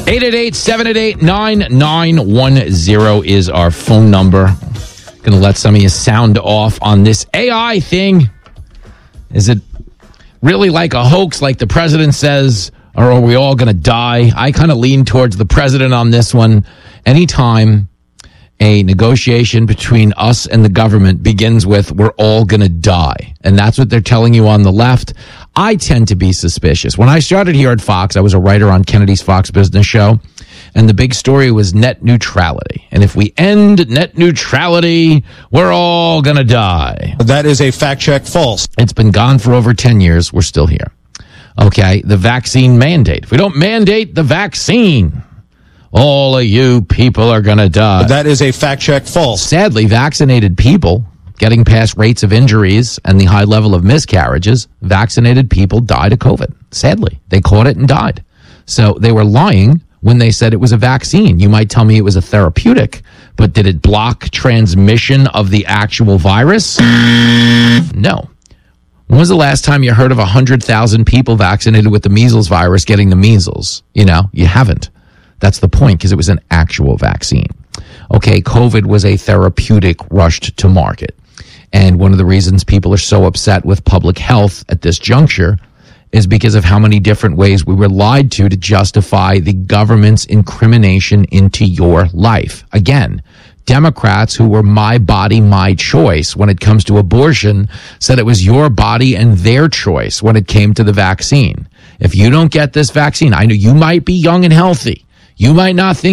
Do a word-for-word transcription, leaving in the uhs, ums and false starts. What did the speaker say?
eight eight eight, seven eight eight, nine nine one zero is our phone number. Going to let some of you sound off on this A I thing. Is it really like a hoax, like the president says, or are we all going to die? I kind of lean towards the president on this one. Anytime a negotiation between us and the government begins with, we're all going to die, and that's what they're telling you on the left, I tend to be suspicious. When I started here at Fox, I was a writer on Kennedy's Fox Business Show, and the big story was net neutrality. And if we end net neutrality, we're all going to die. That is a fact check false. It's been gone for over ten years. We're still here. Okay, the vaccine mandate. If we don't mandate the vaccine, all of you people are going to die. That is a fact check false. Sadly, vaccinated people getting past rates of injuries and the high level of miscarriages, vaccinated people died of COVID. Sadly, they caught it and died. So they were lying when they said it was a vaccine. You might tell me it was a therapeutic, but did it block transmission of the actual virus? No. When was the last time you heard of one hundred thousand people vaccinated with the measles virus getting the measles? You know, you haven't. That's the point, because it was an actual vaccine. Okay, COVID was a therapeutic rushed to market. And one of the reasons people are so upset with public health at this juncture is because of how many different ways we were lied to to justify the government's incrimination into your life. Again, Democrats who were my body, my choice when it comes to abortion said it was your body and their choice when it came to the vaccine. If you don't get this vaccine, I know you might be young and healthy. You might not think